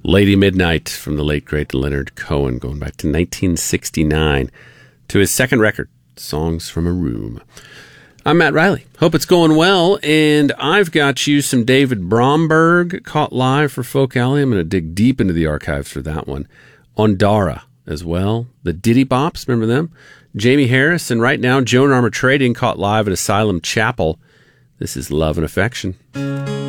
Lady Midnight from the late, great Leonard Cohen, going back to 1969 to his second record, Songs from a Room. I'm Matt Riley. Hope it's going well, and I've got you some David Bromberg, caught live for Folk Alley. I'm going to dig deep into the archives for that one. Ondara as well. The Diddy Bops, remember them? Jamie Harris, and right now, Joan Armatrading, caught live at Asylum Chapel. This is Love and Affection.